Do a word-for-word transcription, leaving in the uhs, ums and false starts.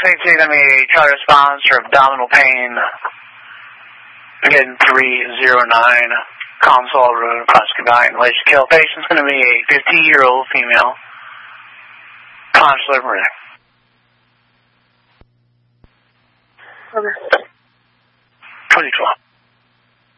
eighteen, let me try response for abdominal pain. Again, three zero nine, console room, Muscadine, Lacey Kill. Patient's going to be a fifty-year-old female. Consular breathing. Okay. twenty twelve.